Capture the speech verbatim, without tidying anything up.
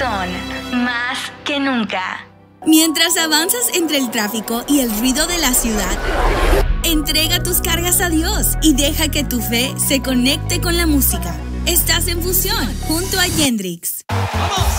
son más que nunca. Mientras avanzas entre el tráfico y el ruido de la ciudad, entrega tus cargas a Dios y deja que tu fe se conecte con la música. Estás en Fusión junto a Yendrix. ¡Vamos!